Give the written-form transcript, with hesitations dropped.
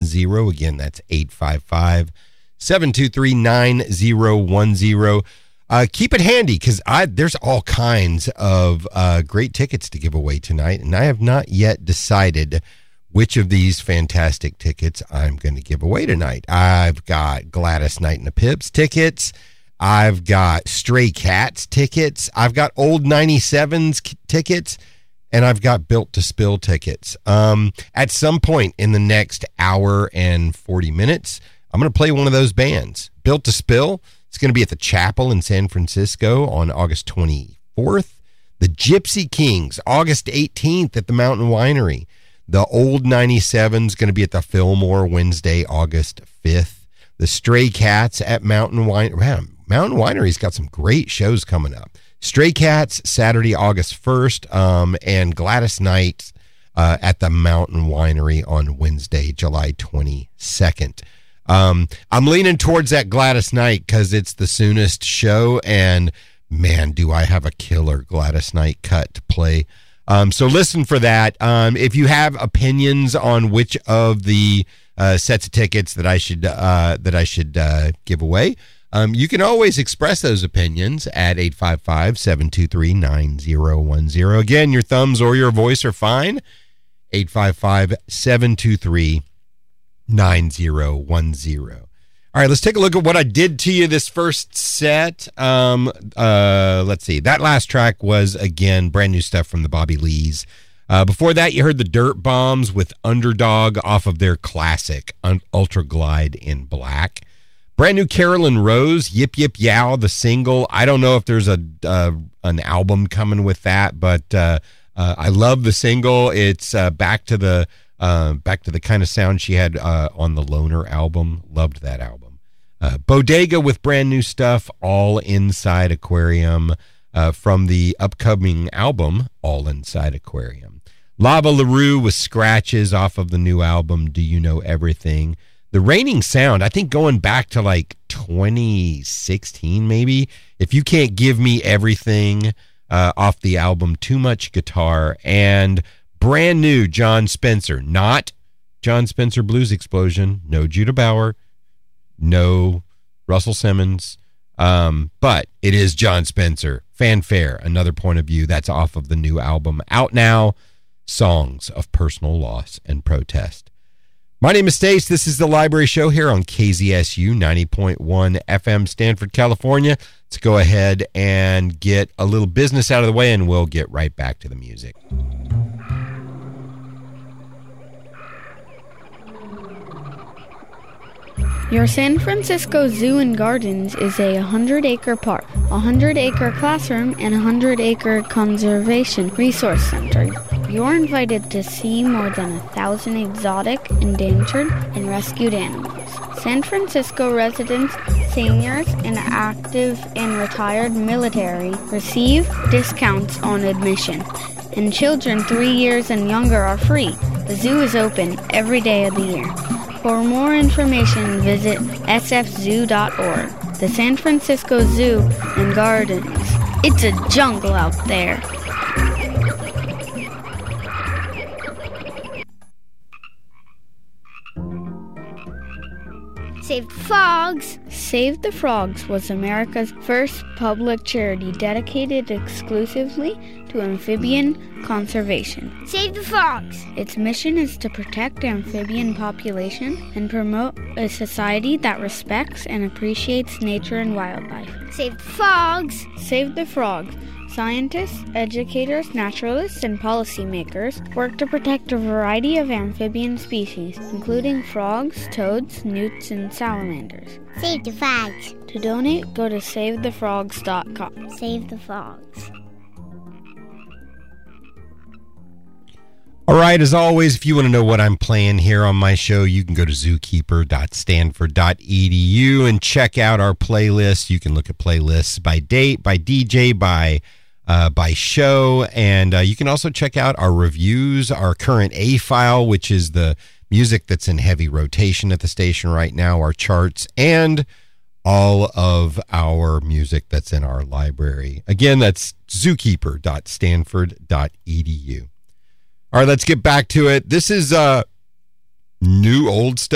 Again, that's 855-723-9010. Keep it handy because there's all kinds of great tickets to give away tonight, and I have not yet decided which of these fantastic tickets I'm going to give away tonight. I've got Gladys Knight and the Pips tickets. I've got Stray Cats tickets. I've got Old 97s tickets. And I've got Built to Spill tickets. At some point in the next hour and 40 minutes, I'm going to play one of those bands. Built to Spill. It's going to be at the Chapel in San Francisco on August 24th. The Gypsy Kings, August 18th at the Mountain Winery. The Old 97's going to be at the Fillmore Wednesday, August 5th. The Stray Cats at Mountain Winery. Man, Mountain Winery's got some great shows coming up. Stray Cats, Saturday, August 1st, and Gladys Knight at the Mountain Winery on Wednesday, July 22nd. I'm leaning towards that Gladys Knight because it's the soonest show, and man, do I have a killer Gladys Knight cut to play. So listen for that. If you have opinions on which of the sets of tickets that I should give away, you can always express those opinions at 855-723-9010. Again, your thumbs or your voice are fine. 855-723-9010. All right, let's take a look at what I did to you this first set. Let's see. That last track was, again, brand new stuff from the Bobby Lees. Before that, you heard the Dirt Bombs with Underdog off of their classic Ultra Glide in Black. Brand new Carolyn Rose, Yip Yip Yow, the single. I don't know if there's an album coming with that, but I love the single. It's back to the kind of sound she had on the Loner album. Loved that album. Bodega with brand new stuff, All Inside Aquarium, from the upcoming album, All Inside Aquarium. Lava LaRue with Scratches off of the new album, Do You Know Everything? The Reigning Sound, I think going back to like 2016 maybe. If You Can't Give Me Everything, off the album Too Much Guitar. And brand new John Spencer, not John Spencer Blues Explosion, no Judah Bauer, no Russell Simmons, but it is John Spencer. Fanfare, Another Point of View. That's off of the new album, out now, Songs of Personal Loss and Protest. My name is Stace. This is the Library Show here on KZSU 90.1 FM, Stanford, California. Let's go ahead and get a little business out of the way, and we'll get right back to the music. Your San Francisco Zoo and Gardens is a 100-acre park, a 100-acre classroom, and a 100-acre conservation resource center. You're invited to see more than 1,000 exotic, endangered, and rescued animals. San Francisco residents, seniors, and active and retired military receive discounts on admission, and children 3 years and younger are free. The zoo is open every day of the year. For more information, visit sfzoo.org. The San Francisco Zoo and Gardens. It's a jungle out there. Save the Frogs! Save the Frogs was America's first public charity dedicated exclusively to amphibian conservation. Save the Frogs! Its mission is to protect the amphibian population and promote a society that respects and appreciates nature and wildlife. Save the Frogs! Save the Frogs. Scientists, educators, naturalists, and policymakers work to protect a variety of amphibian species, including frogs, toads, newts, and salamanders. Save the Frogs! To donate, go to SaveTheFrogs.com. Save the Frogs. All right, as always, if you want to know what I'm playing here on my show, you can go to zookeeper.stanford.edu and check out our playlist. You can look at playlists by date, by DJ, by show, and you can also check out our reviews, our current A file, which is the music that's in heavy rotation at the station right now, our charts, and all of our music that's in our library. Again, that's zookeeper.stanford.edu. All right, let's get back to it. This is new old stuff.